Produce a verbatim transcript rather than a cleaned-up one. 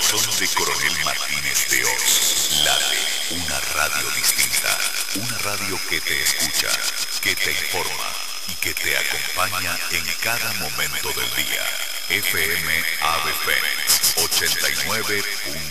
corazón de Coronel Martínez de Oz late una radio distinta, una radio que te escucha, que te informa y que te acompaña en cada momento del día. F M Ave Fénix ochenta y nueve punto uno.